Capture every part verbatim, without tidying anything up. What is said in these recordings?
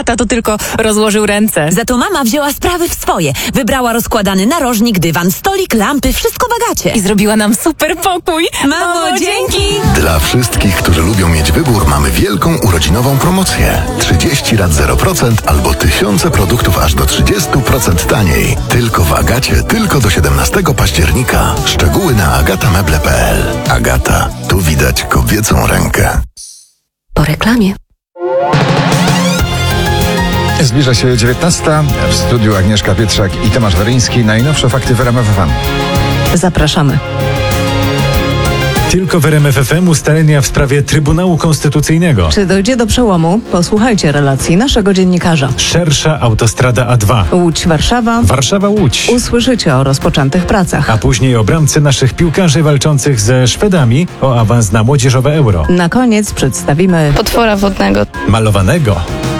Tata to tylko rozłożył ręce. Za to mama wzięła sprawy w swoje. Wybrała rozkładany narożnik, dywan, stolik, lampy, wszystko w Agacie. I zrobiła nam super pokój. Mamo, dzięki! Dla wszystkich, którzy lubią mieć wybór, mamy wielką urodzinową promocję. trzydzieści lat zero procent albo tysiące produktów aż do trzydzieści procent taniej. Tylko w Agacie, tylko do siedemnastego października. Szczegóły na agata meble kropka p l. Agata. Tu widać kobiecą rękę. Po reklamie. Zbliża się dziewiętnasta. W studiu Agnieszka Pietrzak i Tomasz Weryński. Najnowsze fakty w R M F F M. Zapraszamy. Tylko w R M F F M ustalenia w sprawie Trybunału Konstytucyjnego. Czy dojdzie do przełomu? Posłuchajcie relacji naszego dziennikarza. Szersza autostrada A dwa. Łódź-Warszawa. Warszawa-Łódź. Usłyszycie o rozpoczętych pracach. A później o bramce naszych piłkarzy walczących ze Szwedami o awans na młodzieżowe Euro. Na koniec przedstawimy potwora wodnego. Malowanego.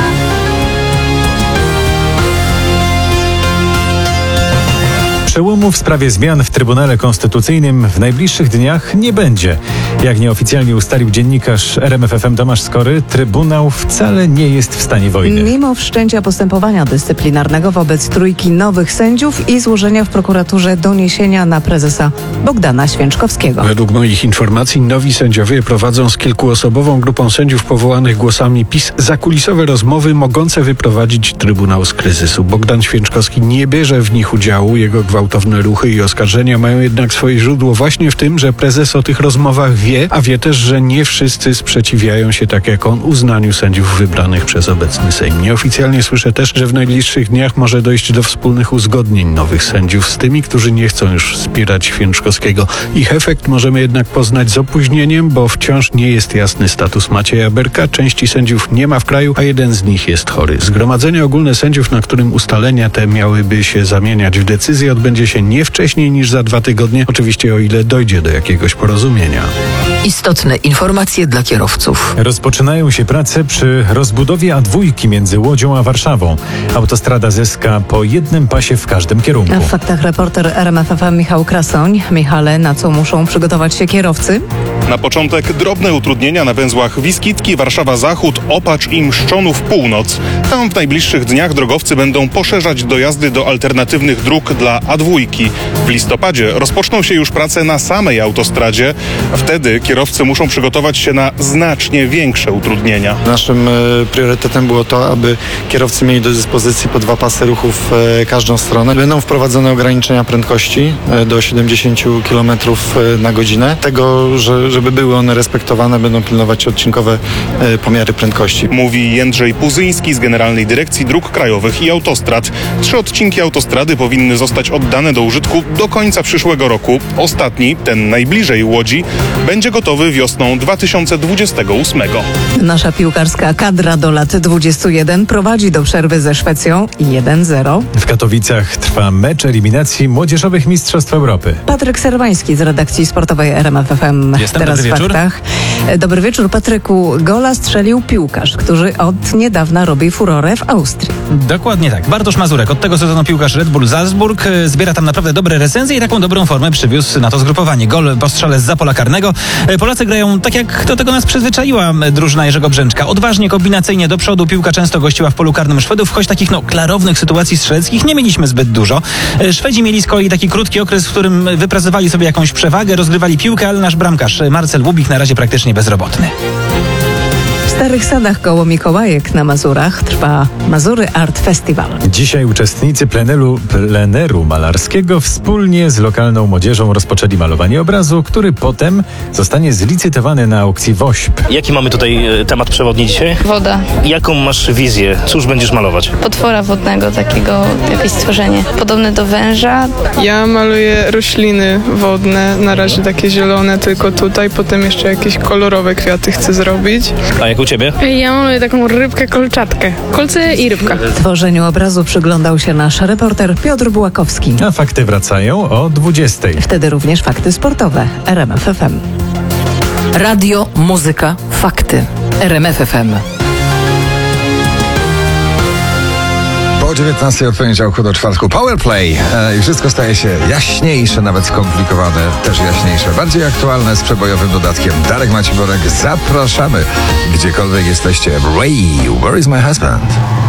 Przełomu w sprawie zmian w Trybunale Konstytucyjnym w najbliższych dniach nie będzie. Jak nieoficjalnie ustalił dziennikarz R M F F M Tomasz Skory, Trybunał wcale nie jest w stanie wojny. Mimo wszczęcia postępowania dyscyplinarnego wobec trójki nowych sędziów i złożenia w prokuraturze doniesienia na prezesa Bogdana Święczkowskiego. Według moich informacji nowi sędziowie prowadzą z kilkuosobową grupą sędziów powołanych głosami PiS zakulisowe rozmowy mogące wyprowadzić Trybunał z kryzysu. Bogdan Święczkowski nie bierze w nich udziału. Jego gwałtowne ruchy i oskarżenia mają jednak swoje źródło właśnie w tym, że prezes o tych rozmowach wie, a wie też, że nie wszyscy sprzeciwiają się tak jak on uznaniu sędziów wybranych przez obecny Sejm. Nieoficjalnie słyszę też, że w najbliższych dniach może dojść do wspólnych uzgodnień nowych sędziów z tymi, którzy nie chcą już wspierać Święczkowskiego. Ich efekt możemy jednak poznać z opóźnieniem, bo wciąż nie jest jasny status Macieja Berka. Części sędziów nie ma w kraju, a jeden z nich jest chory. Zgromadzenie ogólne sędziów, na którym ustalenia te miałyby się zamieniać w decyzję, odbędzie się nie wcześniej niż za dwa tygodnie, oczywiście o ile dojdzie do jakiegoś porozumienia. Istotne informacje dla kierowców. Rozpoczynają się prace przy rozbudowie A dwa między Łodzią a Warszawą. Autostrada zyska po jednym pasie w każdym kierunku. A w faktach reporter R M F F M Michał Krasoń. Michale, na co muszą przygotować się kierowcy? Na początek drobne utrudnienia na węzłach Wiskitki, Warszawa Zachód, Opacz i Mszczonów Północ. Tam w najbliższych dniach drogowcy będą poszerzać dojazdy do alternatywnych dróg dla A dwa. W listopadzie rozpoczną się już prace na samej autostradzie. Wtedy kierowcy muszą przygotować się na znacznie większe utrudnienia. Naszym e, priorytetem było to, aby kierowcy mieli do dyspozycji po dwa pasy ruchu w e, każdą stronę. Będą wprowadzone ograniczenia prędkości e, do siedemdziesiąt kilometrów na godzinę. Tego, że, żeby były one respektowane, będą pilnować odcinkowe e, pomiary prędkości. Mówi Jędrzej Puzyński z Generalnej Dyrekcji Dróg Krajowych i Autostrad. Trzy odcinki autostrady powinny zostać oddane do użytku do końca przyszłego roku. Ostatni, ten najbliżej Łodzi, będzie gotowy wiosną dwa tysiące dwudziestego ósmego. Nasza piłkarska kadra do lat dwudziestu jeden prowadzi do przerwy ze Szwecją jeden zero. W Katowicach trwa mecz eliminacji Młodzieżowych Mistrzostw Europy. Patryk Serwański z redakcji sportowej R M F F M. Jestem, teraz dobry w wieczór. faktach. Dobry wieczór, Patryku. Gola strzelił piłkarz, który od niedawna robi furorę w Austrii. Dokładnie tak. Bartosz Mazurek, od tego sezonu piłkarz Red Bull Salzburg, zbiera tam naprawdę dobre recenzje i taką dobrą formę przywiózł na to zgrupowanie. Gol po strzale z pola karnego. Polacy grają tak, jak do tego nas przyzwyczaiła drużyna Jerzego Brzęczka. Odważnie, kombinacyjnie do przodu. Piłka często gościła w polu karnym Szwedów, choć takich no klarownych sytuacji strzeleckich nie mieliśmy zbyt dużo. Szwedzi mieli z kolei taki krótki okres, w którym wypracowali sobie jakąś przewagę, rozgrywali piłkę, ale nasz bramkarz Marcel Łubik na razie praktycznie bezrobotny. W Starych Sadach koło Mikołajek na Mazurach trwa Mazury Art Festival. Dzisiaj uczestnicy pleneru, pleneru malarskiego wspólnie z lokalną młodzieżą rozpoczęli malowanie obrazu, który potem zostanie zlicytowany na aukcji WOŚP. Jaki mamy tutaj e, temat przewodni dzisiaj? Woda. Jaką masz wizję? Cóż będziesz malować? Potwora wodnego, takiego jakieś stworzenie. Podobne do węża. Ja maluję rośliny wodne, na razie takie zielone tylko tutaj, potem jeszcze jakieś kolorowe kwiaty chcę zrobić. A jak u ciebie? Ja maluję taką rybkę kolczatkę. Kolce i rybka. Tworzeniu obrazu przyglądał się nasz reporter Piotr Bułakowski. A fakty wracają o dwudziestej. Wtedy również fakty sportowe. R M F F M. Radio, muzyka, fakty. R M F F M. Po dziewiętnastej od poniedziałku do czwartku Powerplay e, i wszystko staje się jaśniejsze, nawet skomplikowane, też jaśniejsze, bardziej aktualne z przebojowym dodatkiem. Darek Maciborek, zapraszamy, gdziekolwiek jesteście. Ray, where is my husband?